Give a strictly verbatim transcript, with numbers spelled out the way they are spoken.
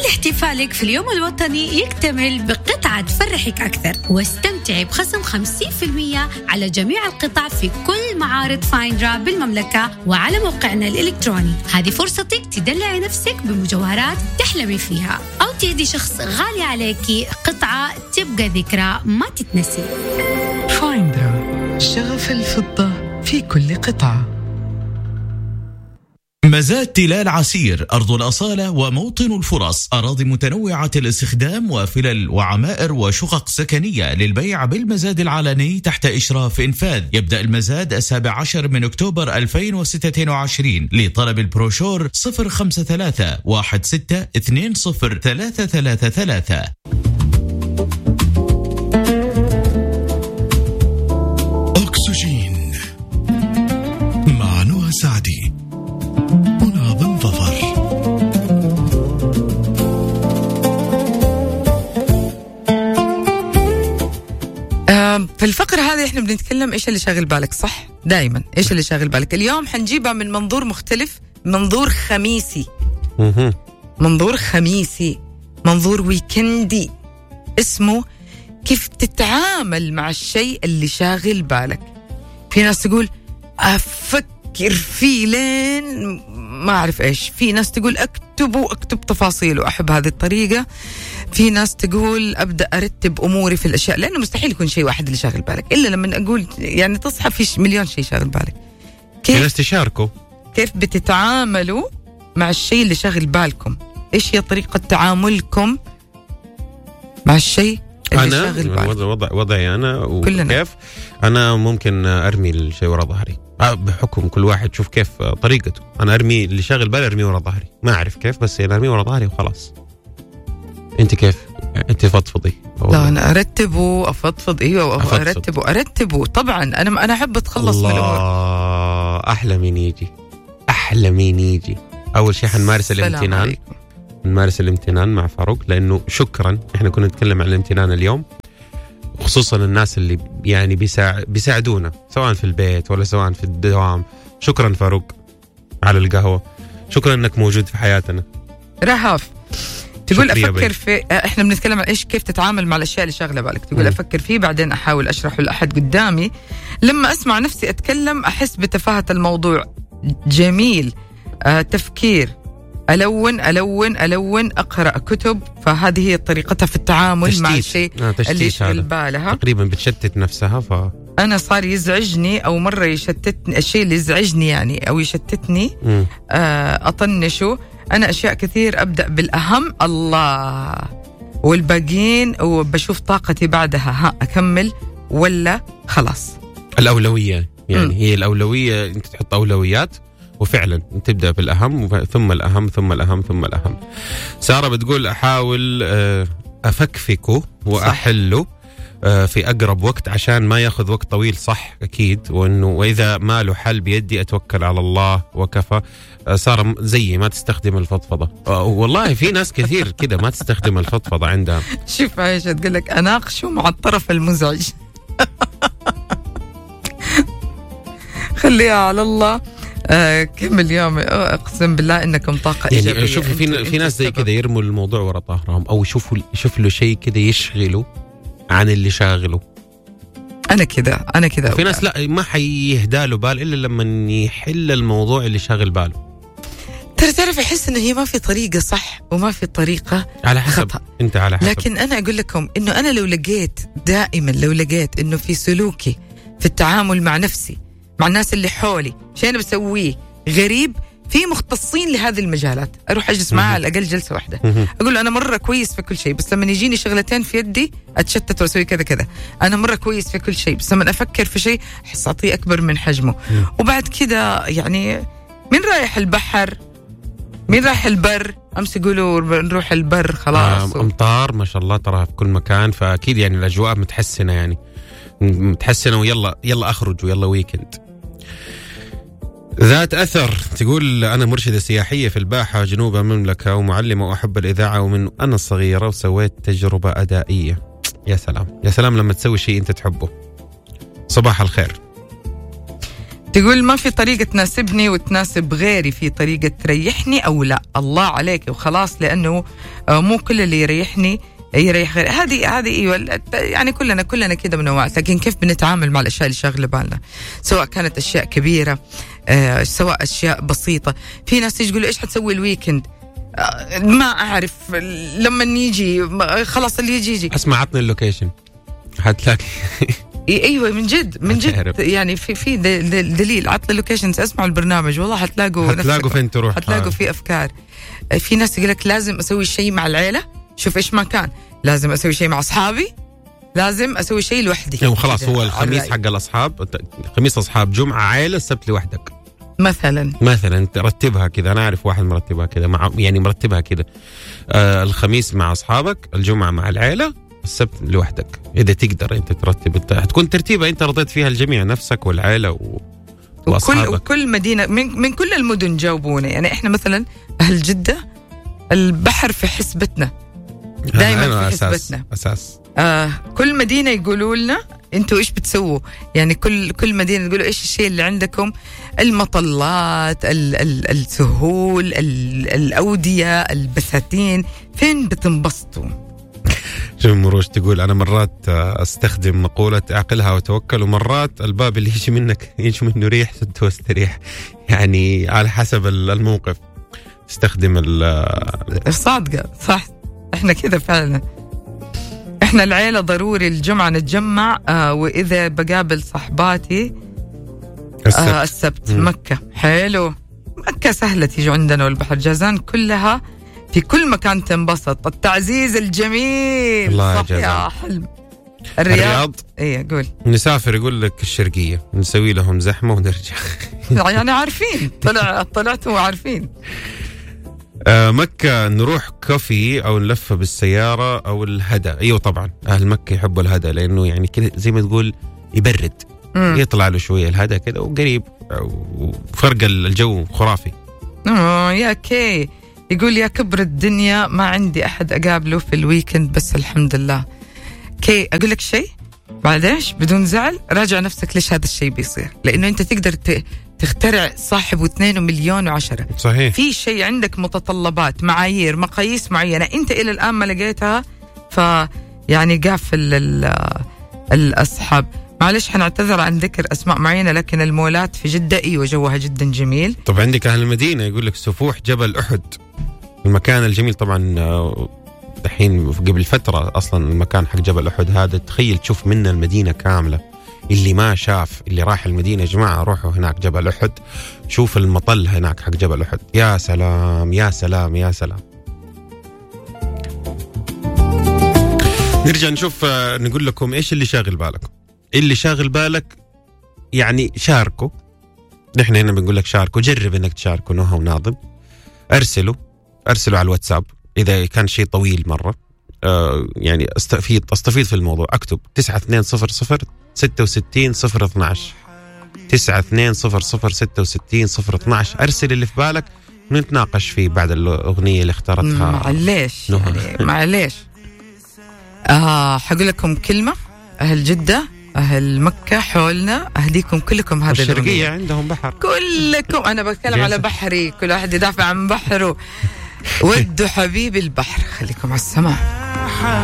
احتفالك في اليوم الوطني يكتمل بقطعة تفرحك أكثر، واستمتعي بخصم خمسين بالمئة على جميع القطع في كل معارض فايندرا بالمملكة وعلى موقعنا الإلكتروني. هذه فرصتك تدلعي نفسك بمجوهرات تحلمي فيها، أو تهدي شخص غالي عليكي قطعة تبقى ذكرى ما تتنسي. فايندرا، شغف الفضة في كل قطعة. مزاد تلال عسير، أرض الأصالة وموطن الفرص، أراضي متنوعة الاستخدام وفلل وعمائر وشقق سكنية للبيع بالمزاد العلني تحت إشراف إنفاذ. يبدأ المزاد السابع عشر من أكتوبر ألفين وستة وعشرين. لطلب البروشور صفر خمسة ثلاثة واحد ستة اثنين صفر ثلاثة ثلاثة ثلاثة. أكسجين مع نهى سعدي. في الفقرة هذه احنا بنتكلم ايش اللي شاغل بالك، صح؟ دائما ايش اللي شاغل بالك. اليوم حنجيبها من منظور مختلف، منظور خميسي. منظور خميسي، منظور ويكندي، اسمه كيف تتعامل مع الشيء اللي شاغل بالك. في ناس تقول افكر فيه لين ما اعرف ايش، في ناس تقول اكتب واكتب تفاصيله، احب هذه الطريقة. في ناس تقول أبدأ أرتب أموري في الأشياء، لأنه مستحيل يكون شيء واحد اللي شاغل بالك، إلا لما أقول يعني تصحى في مليون شيء شاغل بالك. كيف ناس تشاركوا كيف بتتعاملوا مع الشيء اللي شاغل بالكم؟ إيش هي طريقة تعاملكم مع الشيء اللي أنا شاغل بالك؟ وضع وضعي أنا وكلنا. وكيف أنا ممكن أرمي الشيء ورا ظهري بحكم كل واحد شوف كيف طريقته. أنا أرمي اللي شاغل بالي أرمي ورا ظهري، ما أعرف كيف، بس أنا أرمي ورا ظهري وخلاص. انت كيف؟ انت فضفضي؟ لا انا ارتب وافضفض. ايوه ارتب وارتب طبعا. انا انا احب اتخلص من الامور. احلى مين يجي، احلى مين يجي. اول شيء حنمارس الامتنان، نمارس الامتنان مع فاروق، لانه شكرا احنا كنا نتكلم عن الامتنان اليوم، خصوصا الناس اللي يعني بيساع... بيساعدونا سواء في البيت ولا سواء في الدوام. شكرا فاروق على القهوة، شكرا انك موجود في حياتنا. رهاف تقول أفكر في، إحنا بنتكلم عن إيش كيف تتعامل مع الأشياء اللي شاغلة بالك. تقول م. أفكر فيه بعدين أحاول أشرحه لأحد قدامي، لما أسمع نفسي أتكلم أحس بتفاهة الموضوع. جميل. آه تفكير، ألون ألون ألون أقرأ كتب. فهذه هي طريقتها في التعامل تشتيت. مع الشيء آه اللي يشغل بالها. تقريبا بتشتت نفسها. ف أنا صار يزعجني أو مرة يشتتني الشيء اللي يزعجني يعني أو يشتتني آه أطنشه. أنا أشياء كثير أبدأ بالأهم الله، والباقين وبشوف طاقتي بعدها، ها أكمل ولا خلاص. الأولوية يعني م. هي الأولوية، أنت تحط أولويات وفعلا تبدأ بالأهم ثم الأهم ثم الأهم ثم الأهم. سارة بتقول أحاول أفكفكه وأحله في أقرب وقت عشان ما يأخذ وقت طويل. صح أكيد، وإنه وإذا ما له حل بيدي أتوكل على الله وكفى. صار زيي ما تستخدم الفضفضة. والله في ناس كثير كده ما تستخدم الفضفضة عندها. شوف عايشة تقول لك أناقشه مع الطرف المزعج. خليها على الله. آه كم اليوم أقسم بالله إنكم طاقة إيجابية. يعني شوفوا في, في ناس زي كده يرموا الموضوع ورا ظهرهم، أو يشوفوا يشوف له شيء كده يشغله عن اللي شاغله. أنا كذا أنا كذا. في ناس لا ما حيهدى له بال إلا لما يحل الموضوع اللي شاغل باله. ترى تعرف أحس إنه هي ما في طريقة صح وما في طريقة على حسب خطأ. أنت على حسب. لكن أنا أقول لكم إنه أنا لو لقيت دائما لو لقيت إنه في سلوكي في التعامل مع نفسي مع الناس اللي حولي شيء أنا بسويه غريب، في مختصين لهذه المجالات أروح أجلس معها على الأقل جلسة واحدة، أقول له أنا مرة كويس في كل شيء، بس لما يجيني شغلتين في يدي أتشتت وأسوي كذا كذا. أنا مرة كويس في كل شيء، بس لما أفكر في شيء أحس أعطيه أكبر من حجمه. وبعد كذا يعني من رايح البحر مين رايح البر، أمس يقولوا نروح البر خلاص. آه أمطار ما شاء الله ترى في كل مكان، فأكيد يعني الأجواء متحسنة يعني متحسنة، ويلا يلا أخرج ويلا ويكند. ذات أثر تقول أنا مرشدة سياحية في الباحة جنوب المملكة ومعلمة وأحب الإذاعة ومن أنا صغيرة وسويت تجربة أدائية. يا سلام يا سلام لما تسوي شيء أنت تحبه. صباح الخير. تقول ما في طريقة تناسبني وتناسب غيري، في طريقة تريحني أو لا. الله عليك وخلاص، لأنه مو كل اللي يريحني يريح غيري. هذه هذه ايوه يعني كلنا كلنا كده بنوعات، لكن كيف بنتعامل مع الاشياء اللي شاغله بالنا، سواء كانت اشياء كبيره آه سواء اشياء بسيطه. في ناس يقولوا ايش حتسوي الويكند؟ آه ما اعرف، لما يجي خلاص اللي يجي يجي. اسمع عطني اللوكيشن حتلاقي. ايوه من جد من جد يعني في في دليل، عطل اللوكيشنز، اسمعوا البرنامج والله حتلاقوا حتلاقوا فين تروح، حتلاقوا آه. في افكار. في ناس يقول لك لازم اسوي شيء مع العيله، شوف ايش ما كان، لازم اسوي شيء مع اصحابي، لازم اسوي شيء لوحدي. يعني خلاص هو الخميس حق الاصحاب، خميس اصحاب، جمعه عائله، السبت لوحدك مثلا. مثلا ترتبها كذا. انا اعرف واحد مرتبها كذا، مع يعني مرتبها كذا، آه الخميس مع اصحابك، الجمعه مع العائله، السبت لوحدك. اذا تقدر انت ترتب، انت هتكون ترتيبه انت رضيت فيها الجميع، نفسك والعائله و... وكل وكل مدينه من من كل المدن جاوبونا. يعني احنا مثلا اهل جده البحر في حسبتنا دائما، في حسبتنا اساس آه كل مدينه يقولوا لنا انتوا ايش بتسووا. يعني كل كل مدينه تقولوا ايش الشيء اللي عندكم، المطلات، ال ال السهول، ال الاوديه، البساتين، فين بتنبسطوا. شوف مروش تقول أنا مرات أستخدم مقولة أعقلها وتوكل، ومرات الباب اللي يجي منك يجي منه ريح سد واستريح، يعني على حسب الموقف تستخدم الصادقة. صح، إحنا كذا فعلا. إحنا العيلة ضروري الجمعة نتجمع، آه وإذا بقابل صحباتي السبت, آه السبت. مكة حلو، مكة سهلة تيجي عندنا، والبحر جازان كلها في كل مكان تنبسط. التعزيز الجميل صح يا حلم. الرياض, الرياض. ايه قول. نسافر يقول لك الشرقية، نسوي لهم زحمة ونرجع. يعني عارفين، طلع طلعتوا عارفين. آه مكة نروح كوفي أو نلفة بالسيارة أو الهدى. أيوة طبعا أهل مكة يحبوا الهدى، لأنه يعني كده زي ما تقول يبرد، مم. يطلع له شوية الهدى كده وقريب، وفرق الجو خرافي. اه يا كي يقول يا كبر الدنيا ما عندي أحد أقابله في الويكند، بس الحمد لله. كي أقول لك شيء بعدش بدون زعل، راجع نفسك ليش هذا الشيء بيصير، لأنه أنت تقدر تخترع صاحب واثنين ومليون وعشرة. صحيح. في شيء عندك متطلبات، معايير، مقاييس معينة أنت إلى الآن ما لقيتها، فيعني قافل الأصحاب. معلش حنعتذر عن ذكر أسماء معينة، لكن المولات في جدة إيوه جوها جدا جميل. طب عندك أهل المدينة يقول لك سفوح جبل أحد، المكان الجميل طبعا. الحين قبل فترة أصلا المكان حق جبل أحد هذا، تخيل تشوف منه المدينة كاملة. اللي ما شاف، اللي راح المدينة يا جماعة روحوا هناك جبل أحد، شوف المطل هناك حق جبل أحد، يا سلام يا سلام يا سلام. نرجع نشوف، نقول لكم إيش اللي شاغل بالكم. اللي شاغل بالك يعني شاركوا، نحن هنا بنقول لك شاركوا، جرب انك تشاركوا نهى وناظم. ارسلوا ارسلوا على الواتساب اذا كان شيء طويل مره، آه يعني استفيد استفيد في الموضوع. اكتب تسعة اثنين صفر صفر ستة وستين صفر اثناش تسعة اثنين صفر صفر ستة وستين صفر اثناش. ارسل اللي في بالك ونتناقش فيه بعد الاغنيه اللي اختارتها. معليش يعني معليش اه حقول لكم كلمه. اهل جده، أهل مكة حولنا، أهديكم كلكم هذا الشرقية الشرقية عندهم بحر كلكم. أنا بتكلم على بحري، كل واحد يدافع عن بحره. ودوا حبيبي البحر، خليكم على السماع.